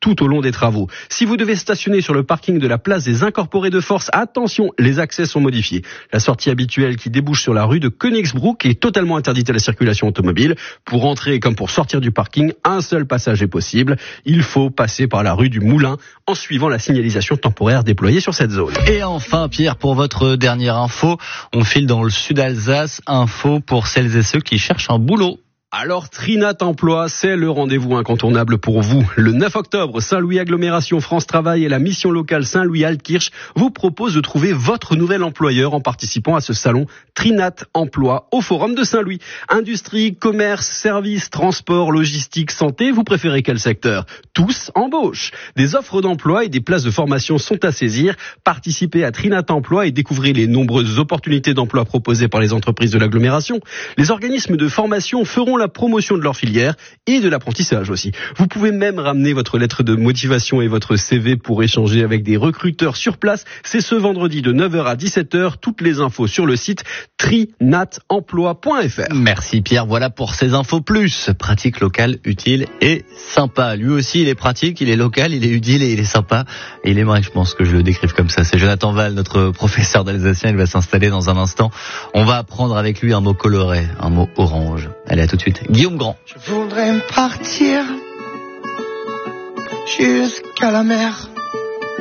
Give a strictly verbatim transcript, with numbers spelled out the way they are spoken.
tout au long des travaux. Si vous devez stationner sur le parking de la place des Incorporés de Force, attention, les accès sont modifiés. La sortie habituelle qui débouche sur la rue de Königsbruck est totalement interdite à la circulation automobile. Pour entrer comme pour sortir du parking, un seul passage est possible. Il faut passer par la rue du Moulin en suivant la signalisation temporaire déployée sur cette zone. Et enfin, Pierre, pour votre dernière info, on file dans le sud Alsace, info pour celles et ceux qui cherchent un boulot. Alors, Trinat Emploi, c'est le rendez-vous incontournable pour vous. Le neuf octobre, Saint-Louis Agglomération France Travail et la mission locale Saint-Louis-Altkirch vous proposent de trouver votre nouvel employeur en participant à ce salon Trinat Emploi au Forum de Saint-Louis. Industrie, commerce, services, transport, logistique, santé, vous préférez quel secteur? Tous embauchent. Des offres d'emploi et des places de formation sont à saisir. Participez à Trinat Emploi et découvrez les nombreuses opportunités d'emploi proposées par les entreprises de l'agglomération. Les organismes de formation feront la promotion de leur filière et de l'apprentissage aussi. Vous pouvez même ramener votre lettre de motivation et votre C V pour échanger avec des recruteurs sur place. C'est ce vendredi de neuf heures à dix-sept heures. Toutes les infos sur le site trinat emploi point f r. Merci Pierre, voilà pour ces infos plus. Pratique, locale, utile et sympa. Lui aussi, il est pratique, il est local, il est utile et il est sympa. Et il aimerait, je pense, que je le décrive comme ça. C'est Jonathan Val, notre professeur d'alsacien. Il va s'installer dans un instant. On va apprendre avec lui un mot coloré, un mot orange. Allez, à tout de suite. Guillaume Grand. Je voudrais partir jusqu'à la mer.